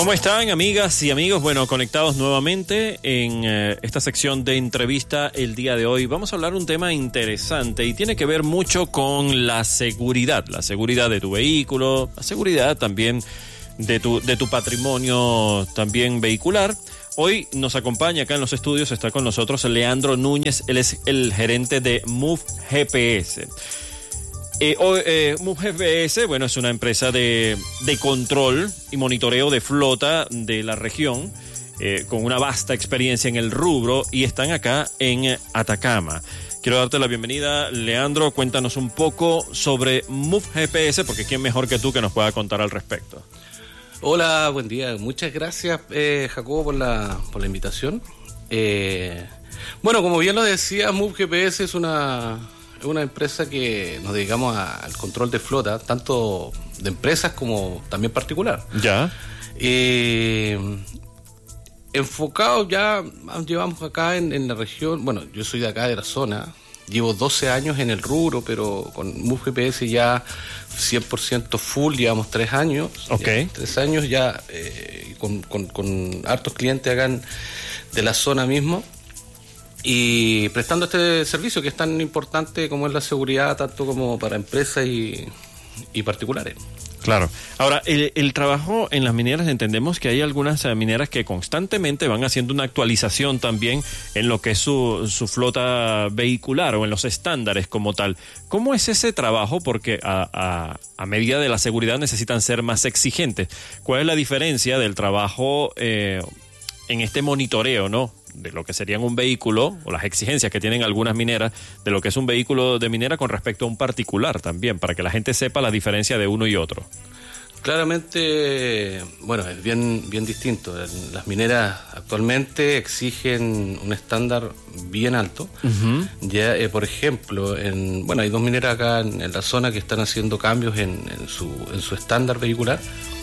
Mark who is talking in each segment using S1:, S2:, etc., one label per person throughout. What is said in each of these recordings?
S1: ¿Cómo están, amigas y amigos? Bueno, conectados nuevamente en esta sección de entrevista el día de hoy. Vamos a hablar un tema interesante y tiene que ver mucho con la seguridad de tu vehículo, la seguridad también de tu patrimonio también vehicular. Hoy nos acompaña acá en los estudios, está con nosotros Leandro Núñez, él es el gerente de Move GPS. Move GPS, bueno, es una empresa de control y monitoreo de flota de la región, con una vasta experiencia en el rubro, y están acá en Atacama. Quiero darte la bienvenida, Leandro. Cuéntanos un poco sobre Move GPS, porque quién mejor que tú que nos pueda contar al respecto.
S2: Hola, buen día. Muchas gracias, Jacobo, por la invitación. Bueno, como bien lo decía, Move GPS es una empresa que nos dedicamos al control de flota, tanto de empresas como también particular.
S1: Ya.
S2: Enfocado ya, llevamos acá en la región, bueno, yo soy de acá, de la zona, llevo 12 años en el rubro, pero con Move GPS ya 100% full, llevamos 3 años.
S1: Ok.
S2: 3 años ya con hartos clientes acá de la zona mismo. Y prestando este servicio que es tan importante como es la seguridad, tanto como para empresas y particulares.
S1: Claro. Ahora, el trabajo en las mineras, entendemos que hay algunas mineras que constantemente van haciendo una actualización también en lo que es su flota vehicular o en los estándares como tal. ¿Cómo es ese trabajo? Porque a medida de la seguridad necesitan ser más exigentes. ¿Cuál es la diferencia del trabajo en este monitoreo, ¿no?, de lo que serían un vehículo, o las exigencias que tienen algunas mineras de lo que es un vehículo de minera con respecto a un particular también, para que la gente sepa la diferencia de uno y otro?
S2: Claramente, bueno, es bien distinto. Las mineras actualmente exigen un estándar bien alto. Uh-huh. Ya, por ejemplo, hay 2 mineras acá en la zona que están haciendo cambios en su estándar vehicular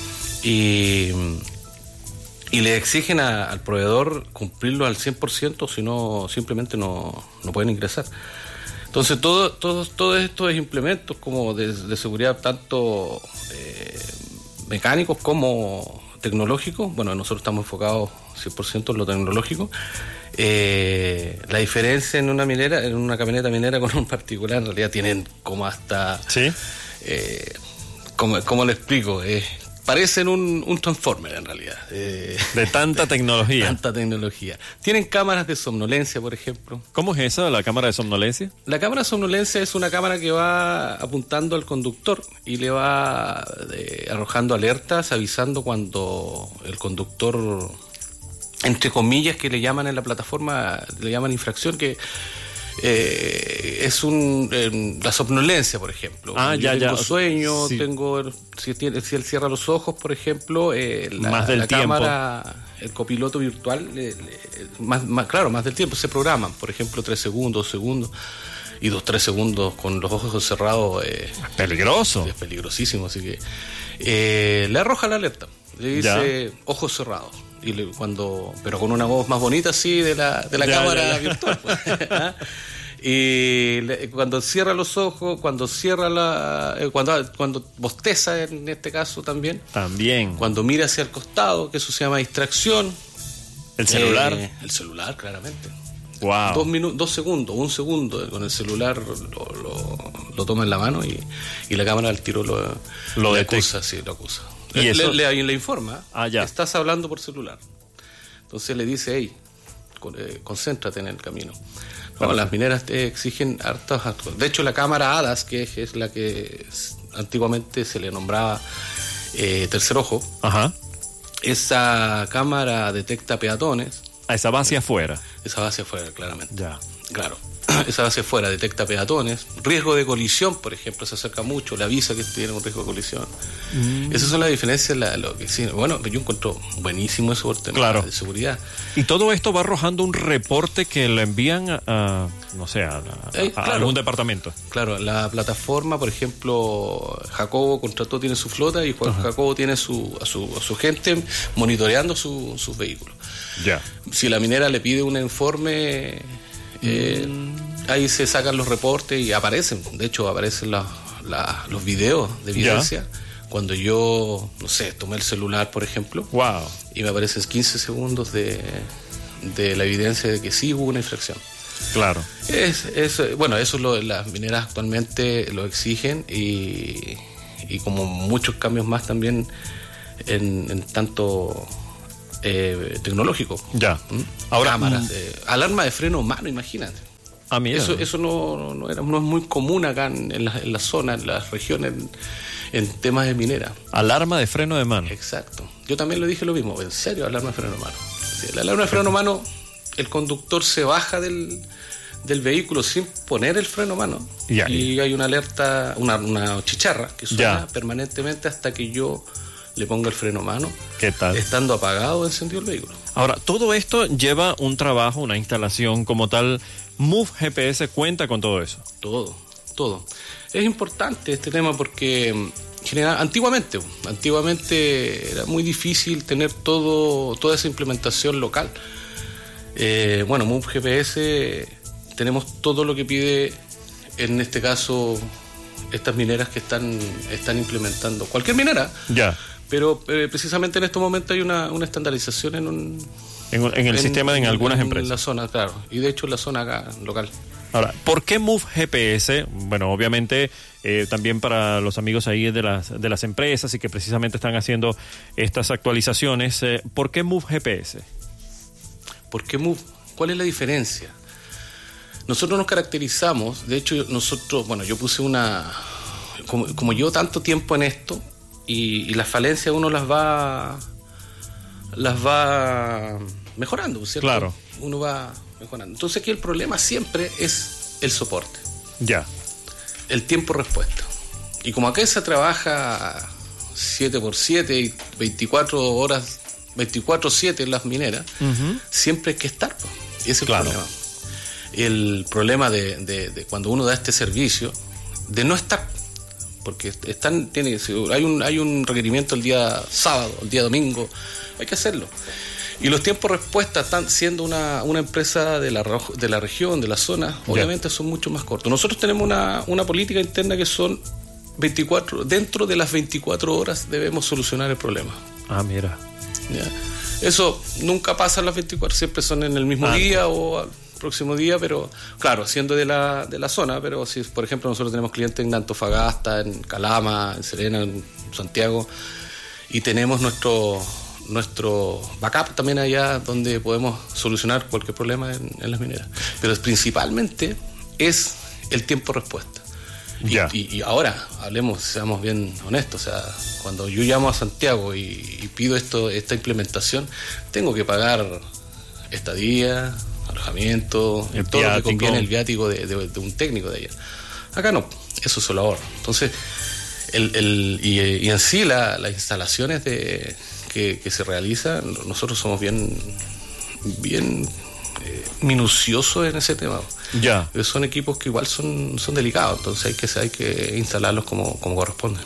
S2: y le exigen al proveedor cumplirlo al 100%, si no, simplemente no pueden ingresar. Entonces, todos estos implementos como de seguridad, tanto mecánicos como tecnológicos, bueno, nosotros estamos enfocados 100% en lo tecnológico. La diferencia en una camioneta minera con un particular, en realidad tienen como hasta...
S1: ¿Sí?
S2: ¿Cómo le explico? Parecen un Transformer en realidad.
S1: De tanta tecnología.
S2: Tanta tecnología. Tienen cámaras de somnolencia, por ejemplo.
S1: ¿Cómo es esa, la cámara de somnolencia?
S2: La cámara de somnolencia es una cámara que va apuntando al conductor y le va arrojando alertas, avisando cuando el conductor, entre comillas, que le llaman en la plataforma, le llaman infracción, que... es la somnolencia, por ejemplo. Tengo sueño, sí. Si él cierra los ojos, por ejemplo, la cámara, el copiloto virtual, más del tiempo, se programan, por ejemplo, 3 segundos, 2 segundos y 3 segundos con los ojos cerrados. Es
S1: peligroso.
S2: Es peligrosísimo, así que le arroja la alerta, le dice ojos cerrados. Pero con una voz más bonita así de la cámara virtual. Pues. Y cuando cierra los ojos, cuando bosteza en este caso también. Cuando mira hacia el costado, que eso se llama distracción.
S1: El celular.
S2: El celular, claramente.
S1: Wow.
S2: 2 segundos, 1 segundo con el celular lo toma en la mano y la cámara al tiro lo acusa, sí, lo acusa.
S1: ¿Y eso?
S2: Le informa,
S1: ya.
S2: Estás hablando por celular. Entonces le dice, hey, concéntrate en el camino. No, las mineras te exigen hartas. De hecho, la cámara ADAS, que es la que antiguamente se le nombraba tercer ojo,
S1: ajá,
S2: esa cámara detecta peatones.
S1: Esa va hacia afuera.
S2: Esa va hacia afuera, claramente.
S1: Ya.
S2: Claro. Esa va hacia afuera, detecta peatones. Riesgo de colisión, por ejemplo, se acerca mucho, le avisa que tiene un riesgo de colisión. Esas son las diferencias. Bueno, yo encuentro buenísimo eso por tema de seguridad.
S1: Y todo esto va arrojando un reporte que le envían a algún departamento.
S2: Claro, la plataforma, por ejemplo, Jacobo contrató, tiene su flota y Jacobo tiene a su gente monitoreando sus vehículos.
S1: Ya.
S2: Si la minera le pide un informe, ahí se sacan los reportes y aparecen. De hecho, aparecen los videos de evidencia cuando yo, no sé, tomé el celular, por ejemplo,
S1: Wow.
S2: y me aparecen 15 segundos de la evidencia de que sí hubo una infracción.
S1: Claro.
S2: Bueno, eso las mineras actualmente lo exigen y como muchos cambios más también en tanto tecnológico.
S1: Ya. Ahora,
S2: cámaras, alarma de freno humano, imagínate.
S1: Mira.
S2: Eso no es muy común acá en la zona, en las regiones, en temas de minera.
S1: Alarma de freno de mano.
S2: Exacto. Yo también le dije lo mismo, en serio, alarma de freno humano. Sí, la alarma de freno humano, el conductor se baja del vehículo sin poner el freno a mano y hay una alerta, una chicharra que suena permanentemente hasta que yo le ponga el freno a mano.
S1: ¿Qué tal?
S2: Estando apagado o encendido el vehículo.
S1: Ahora, todo esto lleva un trabajo, una instalación como tal. Move GPS cuenta con todo eso.
S2: Todo. Es importante este tema porque antiguamente era muy difícil tener toda esa implementación local. Bueno, Move GPS tenemos todo lo que pide, en este caso, estas mineras que están implementando. Cualquier minera.
S1: Ya.
S2: Pero precisamente en este momento hay una estandarización en
S1: el sistema en algunas empresas.
S2: En la zona, claro. Y de hecho en la zona acá, local.
S1: Ahora, ¿por qué Move GPS? Bueno, obviamente también para los amigos ahí de las empresas y que precisamente están haciendo estas actualizaciones. ¿Por qué Move GPS?
S2: ¿Por qué Move? ¿Cuál es la diferencia? Nosotros nos caracterizamos, de hecho yo puse como llevo tanto tiempo en esto y las falencias uno las va mejorando, ¿cierto?
S1: Claro.
S2: Uno va mejorando. Entonces aquí el problema siempre es el soporte.
S1: Ya.
S2: El tiempo respuesta. Y como acá se trabaja 7x7 y 24 horas, 24/7 en las mineras, siempre hay que estar. Y ese es el problema. El problema de cuando uno da este servicio, de no estar, porque hay un requerimiento el día sábado, el día domingo, hay que hacerlo. Y los tiempos de respuesta, están siendo una empresa de la región, de la zona, obviamente son mucho más cortos. Nosotros tenemos una política interna que son 24, dentro de las 24 horas debemos solucionar el problema.
S1: Mira.
S2: ¿Ya? Eso nunca pasa en las 24, siempre son en el mismo día o al próximo día, pero claro, siendo de la zona, pero si por ejemplo nosotros tenemos clientes en Antofagasta, en Calama, en Serena, en Santiago, y tenemos nuestro backup también allá donde podemos solucionar cualquier problema en las mineras. Pero principalmente es el tiempo de respuesta. Y ahora, seamos bien honestos, o sea, cuando yo llamo a Santiago y pido esta implementación, tengo que pagar estadía, alojamiento, todo lo que conviene el viático de un técnico de allá. Acá no, eso se lo ahorro. Entonces, y en sí las instalaciones que se realizan, nosotros somos bien minuciosos en ese tema.
S1: Ya.
S2: Son equipos que igual son delicados, entonces hay que instalarlos como corresponde.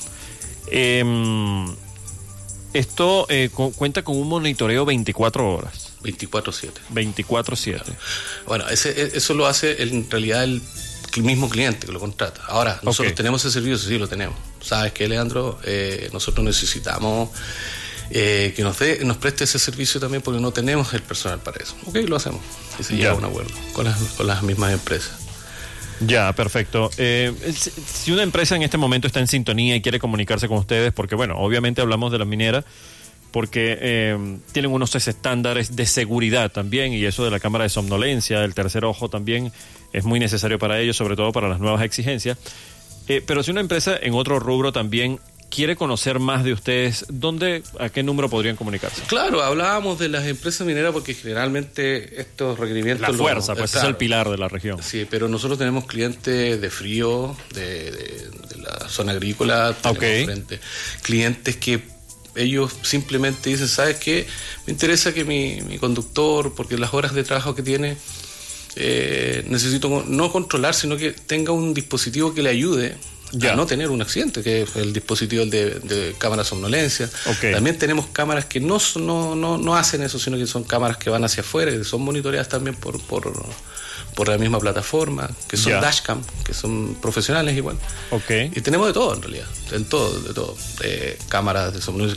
S1: Esto cuenta con un monitoreo 24 horas.
S2: 24/7.
S1: 24/7.
S2: Bueno, eso lo hace en realidad el mismo cliente que lo contrata. Ahora, nosotros tenemos ese servicio, sí lo tenemos. ¿Sabes qué, Leandro? Nosotros necesitamos que nos preste ese servicio también porque no tenemos el personal para eso. Lo hacemos. Y se llega a un acuerdo con las mismas empresas.
S1: Ya, perfecto. Si una empresa en este momento está en sintonía y quiere comunicarse con ustedes, porque bueno, obviamente hablamos de la minera, porque tienen unos estándares de seguridad también, y eso de la cámara de somnolencia, el tercer ojo también es muy necesario para ellos, sobre todo para las nuevas exigencias. Pero si una empresa en otro rubro también quiere conocer más de ustedes, ¿a qué número podrían comunicarse?
S2: Claro, hablábamos de las empresas mineras porque generalmente estos requerimientos...
S1: La fuerza, pues es el pilar de la región.
S2: Sí, pero nosotros tenemos clientes de frío, de la zona agrícola, clientes que ellos simplemente dicen, ¿sabes qué? Me interesa que mi conductor, porque las horas de trabajo que tiene, necesito no controlar, sino que tenga un dispositivo que le ayude a no tener un accidente, que es el dispositivo de cámara somnolencia. También tenemos cámaras que no hacen eso, sino que son cámaras que van hacia afuera y son monitoreadas también por por la misma plataforma, que son dashcam, que son profesionales igual.
S1: Okay.
S2: Y tenemos de todo en realidad, de todo. Cámaras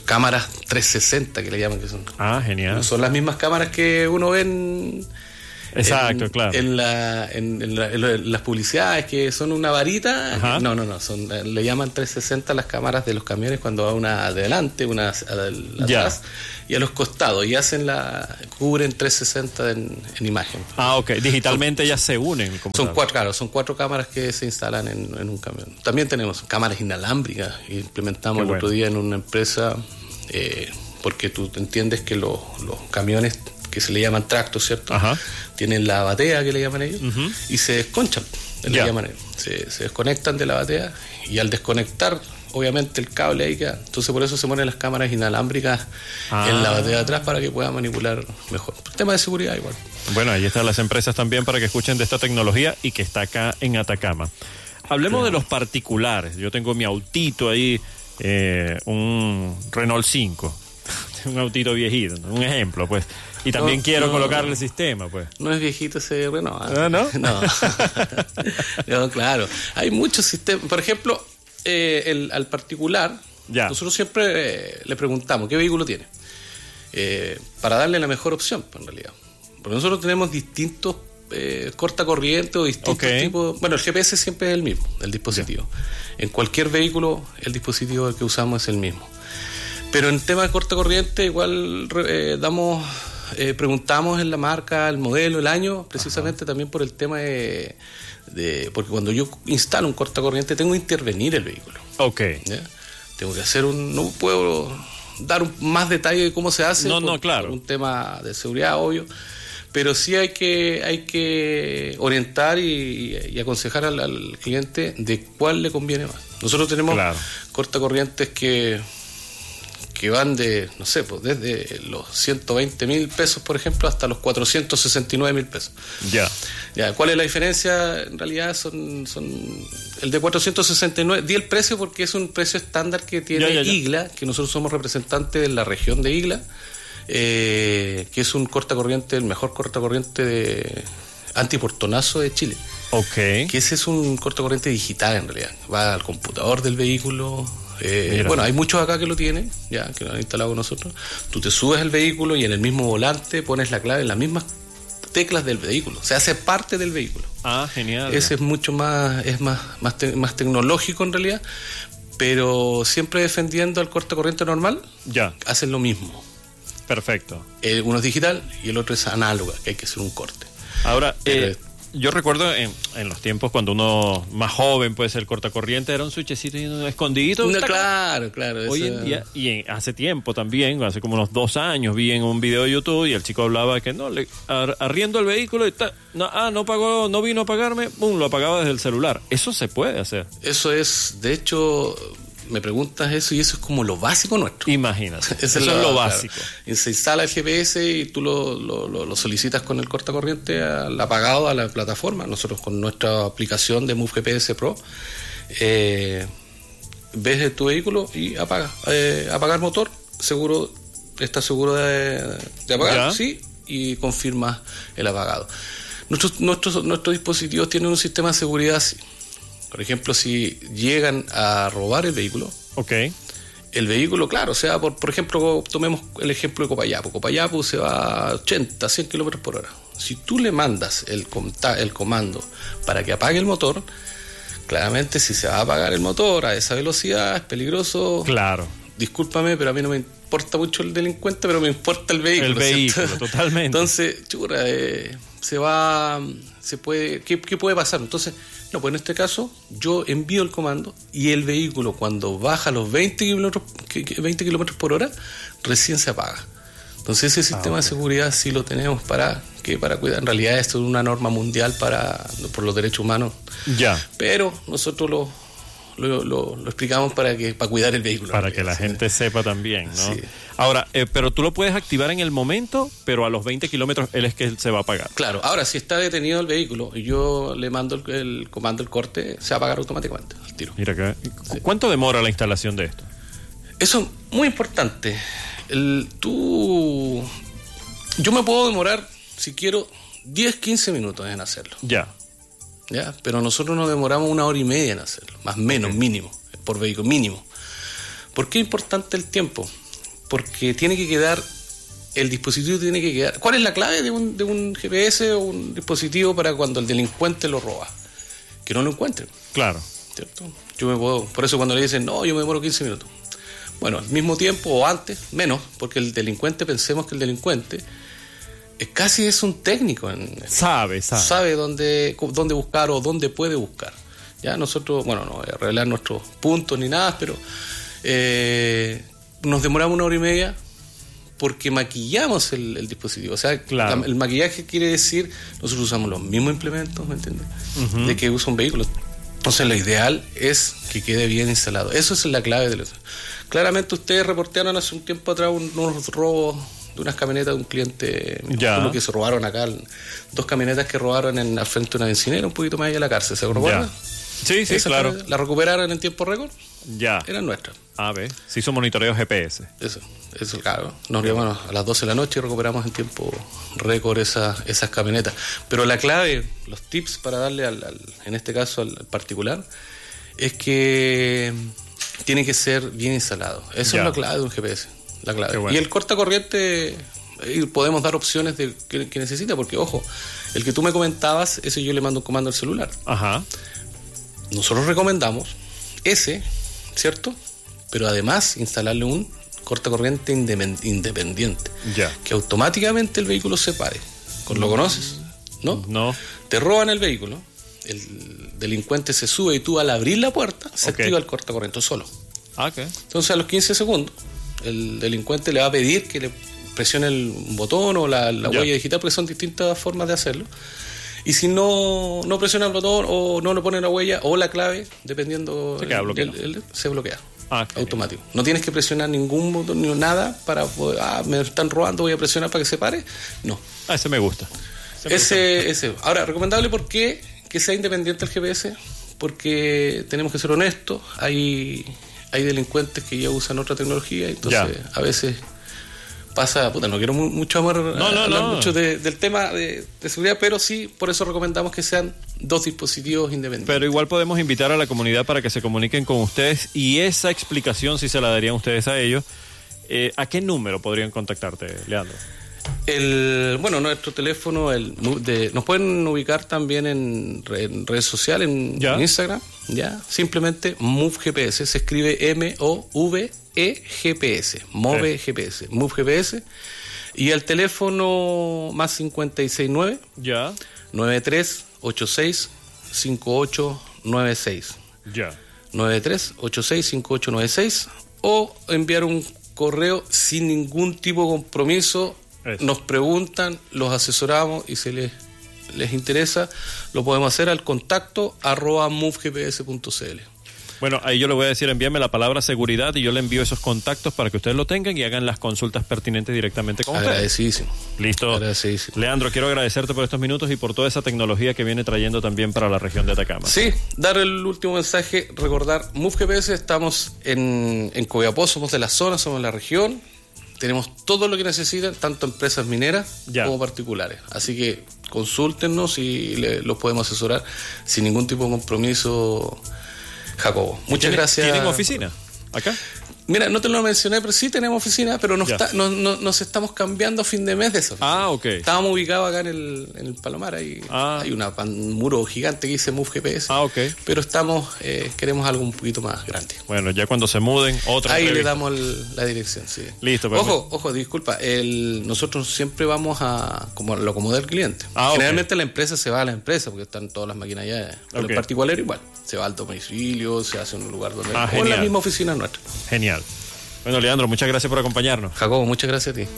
S2: 360 que le llaman, que son.
S1: Genial.
S2: Son las mismas cámaras que uno ve en
S1: claro.
S2: En las publicidades, que son una varita.
S1: Ajá.
S2: No, le llaman 360 las cámaras de los camiones cuando va una adelante, una atrás y a los costados, y cubren 360 en imagen.
S1: Ok, digitalmente ya se unen.
S2: Son 4 cámaras que se instalan en un camión. También tenemos cámaras inalámbricas, implementamos el otro día en una empresa, porque tú entiendes que los camiones que se le llaman tractos, ¿cierto? Ajá. Tienen la batea, que le llaman ellos, y se desconchan, le llaman ellos. Se desconectan de la batea, y al desconectar, obviamente el cable ahí queda. Entonces por eso se ponen las cámaras inalámbricas en la batea de atrás, para que puedan manipular mejor. Tema de seguridad igual.
S1: Bueno, ahí están las empresas también para que escuchen de esta tecnología, y que está acá en Atacama. Hablemos de los particulares. Yo tengo mi autito ahí, un Renault 5. Un autito viejito, un ejemplo, pues. Y también quiero colocarle el sistema, pues.
S2: No es viejito ese Renault.
S1: ¿No?
S2: No, claro. Hay muchos sistemas. Por ejemplo, al particular, nosotros siempre le preguntamos qué vehículo tiene, para darle la mejor opción, en realidad. Porque nosotros tenemos distintos cortacorriente o distintos tipos. Bueno, el GPS siempre es el mismo, el dispositivo. En cualquier vehículo, el dispositivo que usamos es el mismo. Pero en tema de cortacorriente, igual preguntamos en la marca, el modelo, el año, precisamente también por el tema porque cuando yo instalo un cortacorriente tengo que intervenir el vehículo. ¿Ya? Tengo que hacer no puedo dar más detalle de cómo se hace.
S1: Claro.
S2: Por un tema de seguridad, obvio. Pero sí hay que orientar y aconsejar al cliente de cuál le conviene más. Nosotros tenemos cortacorrientes que van de, no sé, pues desde los 120.000 pesos, por ejemplo, hasta los 469.000 pesos. Ya, ¿cuál es la diferencia? En realidad son el de 469, di el precio porque es un precio estándar que tiene IGLA, que nosotros somos representantes de la región de IGLA, que es un cortacorriente, el mejor cortacorriente antiportonazo de Chile. Que ese es un cortacorriente digital, en realidad. Va al computador del vehículo. Bueno, hay muchos acá que lo tienen, que lo han instalado con nosotros. Tú te subes al vehículo y en el mismo volante pones la clave en las mismas teclas del vehículo. Se hace parte del vehículo.
S1: Genial.
S2: Ese es mucho más, más tecnológico en realidad, pero siempre defendiendo al cortacorriente normal. Hacen lo mismo.
S1: Perfecto.
S2: Uno es digital y el otro es análoga, que hay que hacer un corte.
S1: Ahora, yo recuerdo en los tiempos cuando uno más joven, pues el cortacorriente era un switchecito escondidito.
S2: Claro.
S1: Hoy en día, hace tiempo también, hace como unos 2 años, vi en un video de YouTube y el chico hablaba que arriendo el vehículo y no pagó, no vino a pagarme, lo apagaba desde el celular. Eso se puede hacer.
S2: Eso es, de hecho, me preguntas eso y eso es como lo básico nuestro.
S1: Imagínate, eso es lo básico.
S2: Y se instala el GPS y tú lo solicitas con el cortacorriente apagado a la plataforma. Nosotros con nuestra aplicación de Move GPS Pro ves tu vehículo y apagar motor, estás seguro de apagar, sí, y confirmas el apagado. Nuestros dispositivos tienen un sistema de seguridad así. Por ejemplo, si llegan a robar el vehículo, el vehículo, claro, sea por ejemplo, tomemos el ejemplo de Copayapo. Copayapo se va a 80, 100 kilómetros por hora. Si tú le mandas el comando para que apague el motor, claramente si se va a apagar el motor a esa velocidad es peligroso.
S1: Claro.
S2: Discúlpame, pero a mí no me importa mucho el delincuente, pero me importa el vehículo.
S1: El vehículo, totalmente.
S2: Entonces, ¿qué puede pasar? Entonces, pues en este caso, yo envío el comando y el vehículo, cuando baja los 20 kilómetros por hora, recién se apaga. Entonces, ese sistema de seguridad sí lo tenemos para cuidar. En realidad, esto es una norma mundial por los derechos humanos. Pero nosotros lo explicamos para cuidar el vehículo.
S1: Para que la gente sepa también, ¿no? Sí. Ahora, pero tú lo puedes activar en el momento, pero a los 20 kilómetros él es que se va a apagar. Claro,
S2: ahora si está detenido el vehículo y yo le mando el comando, el corte, se va a apagar automáticamente al tiro.
S1: Mira acá. ¿Cuánto demora la instalación de esto?
S2: Eso es muy importante. Yo me puedo demorar, si quiero, 10-15 minutos en hacerlo.
S1: Ya.
S2: Pero nosotros nos demoramos 1 hora y media en hacerlo, más o menos, mínimo, por vehículo, mínimo. ¿Por qué es importante el tiempo? Porque tiene que quedar, el dispositivo tiene que quedar. ¿Cuál es la clave de un GPS o un dispositivo para cuando el delincuente lo roba? Que no lo encuentren.
S1: Claro.
S2: ¿Cierto? Por eso cuando le dicen, no, yo me demoro 15 minutos. Bueno, al mismo tiempo o antes, menos, porque el delincuente, pensemos que el delincuente casi es un técnico. Sabe dónde buscar o dónde puede buscar. Ya nosotros, no voy a revelar nuestros puntos ni nada, pero nos demoramos 1 hora y media porque maquillamos el dispositivo. O sea, claro. El maquillaje quiere decir, nosotros usamos los mismos implementos, ¿me entiendes? Uh-huh. De que usa un vehículo. Entonces lo ideal es que quede bien instalado. Eso es la clave de eso. Claramente ustedes reportearon hace un tiempo atrás unos robos de unas camionetas de un cliente que se robaron acá, 2 camionetas que robaron al frente de una bencinera, un poquito más allá de la cárcel, ¿se recuerdan?
S1: Sí, claro.
S2: ¿La recuperaron en tiempo récord?
S1: Ya.
S2: Eran nuestras.
S1: Se hizo monitoreo GPS.
S2: Eso, claro. Nos llamamos a las 12 de la noche y recuperamos en tiempo récord esas camionetas. Pero la clave, los tips para darle en este caso al particular, es que tiene que ser bien instalado. Eso es la clave de un GPS. La clave. Bueno. Y el cortacorriente, podemos dar opciones de que necesita, porque ojo, el que tú me comentabas, ese yo le mando un comando al celular.
S1: Ajá.
S2: Nosotros recomendamos ese, ¿cierto? Pero además instalarle un cortacorriente independiente. Que automáticamente el vehículo se pare. ¿Lo conoces? ¿No?
S1: No.
S2: Te roban el vehículo, el delincuente se sube y tú al abrir la puerta se activa el cortacorriente solo. Entonces a los 15 segundos el delincuente le va a pedir que le presione el botón o la huella digital, porque son distintas formas de hacerlo. Y si no presiona el botón o no le pone la huella o la clave, dependiendo, se bloquea. Automático. No tienes que presionar ningún botón ni nada para poder, me están robando, voy a presionar para que se pare. No.
S1: Ese me gusta.
S2: Ese. Ahora, recomendable porque que sea independiente el GPS, porque tenemos que ser honestos, hay delincuentes que ya usan otra tecnología, entonces a veces pasa, no quiero mucho hablar mucho del tema de seguridad, pero sí, por eso recomendamos que sean 2 dispositivos independientes.
S1: Pero igual podemos invitar a la comunidad para que se comuniquen con ustedes y esa explicación sí se la darían ustedes a ellos. ¿A qué número podrían contactarte, Leandro?
S2: Nuestro teléfono, nos pueden ubicar también en redes sociales, en Instagram, simplemente Move GPS, se escribe MOVE-GPS, Move GPS, Move GPS, y el teléfono más 569 9386 5896 9386 5896, o enviar un correo sin ningún tipo de compromiso. Nos preguntan, los asesoramos y si les interesa, lo podemos hacer al contacto @movegps.cl.
S1: Bueno, ahí yo le voy a decir, envíame la palabra seguridad y yo le envío esos contactos para que ustedes lo tengan y hagan las consultas pertinentes directamente con ustedes.
S2: Agradecidísimo.
S1: Listo.
S2: Agradecidísimo.
S1: Leandro, quiero agradecerte por estos minutos y por toda esa tecnología que viene trayendo también para la región de Atacama.
S2: Sí, dar el último mensaje, recordar, Move GPS, estamos en Copiapó, somos de la zona, somos de la región. Tenemos todo lo que necesitan, tanto empresas mineras como particulares. Así que consúltenos y los podemos asesorar sin ningún tipo de compromiso, Jacobo. Muchas gracias.
S1: ¿Tienen oficina acá?
S2: Mira, no te lo mencioné, pero sí tenemos oficina, pero nos estamos cambiando a fin de mes de eso. Estábamos ubicados acá en el Palomar, hay un muro gigante que dice Move GPS. Pero queremos algo un poquito más grande.
S1: Bueno, ya cuando se muden,
S2: ahí le damos la dirección, sí.
S1: Listo.
S2: Ojo, disculpa, nosotros siempre vamos como lo acomoda el cliente. Generalmente la empresa se va a la empresa porque están todas las máquinas allá. Pero el particular igual, se va al domicilio, se hace en un lugar donde o en la misma oficina nuestra.
S1: Genial. Bueno, Leandro, muchas gracias por acompañarnos.
S2: Jacobo, muchas gracias a ti.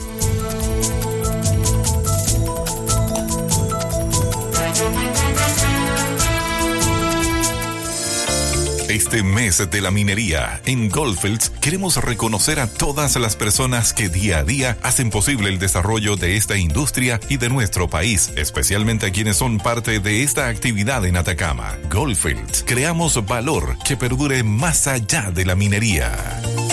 S3: Este mes de la minería, en Goldfields queremos reconocer a todas las personas que día a día hacen posible el desarrollo de esta industria y de nuestro país, especialmente a quienes son parte de esta actividad en Atacama. Goldfields, creamos valor que perdure más allá de la minería.